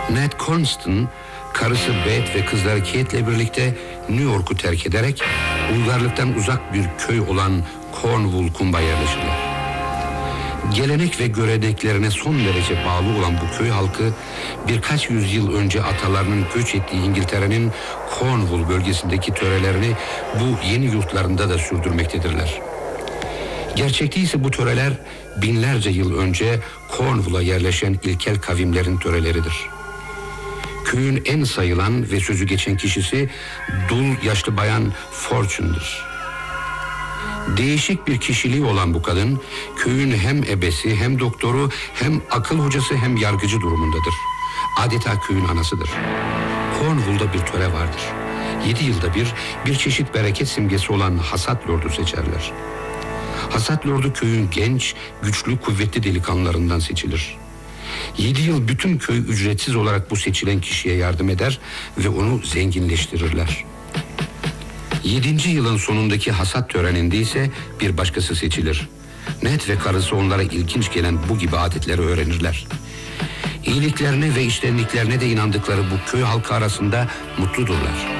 Ned Constant, karısı Beth ve kızları Kate'le birlikte New York'u terk ederek uygarlıktan uzak bir köy olan Cornwall yerleşirler. Gelenek ve göreneklerine son derece bağlı olan bu köy halkı birkaç yüzyıl önce atalarının göç ettiği İngiltere'nin Cornwall bölgesindeki törelerini bu yeni yurtlarında da sürdürmektedirler. Gerçekte ise bu töreler binlerce yıl önce Cornwall'a yerleşen ilkel kavimlerin töreleridir. Köyün en sayılan ve sözü geçen kişisi dul yaşlı bayan Fortune'dur. Değişik bir kişiliği olan bu kadın köyün hem ebesi hem doktoru hem akıl hocası hem yargıcı durumundadır. Adeta köyün anasıdır. Cornwall'da bir töre vardır. 7 yılda bir çeşit bereket simgesi olan hasat lordu seçerler. Hasat lordu köyün genç, güçlü, kuvvetli delikanlılarından seçilir. 7 yıl bütün köy ücretsiz olarak bu seçilen kişiye yardım eder ve onu zenginleştirirler. 7. yılın sonundaki hasat töreninde ise bir başkası seçilir. Ned ve karısı onlara ilginç gelen bu gibi adetleri öğrenirler. İyiliklerine ve içtenliklerine de inandıkları bu köy halkı arasında mutludurlar.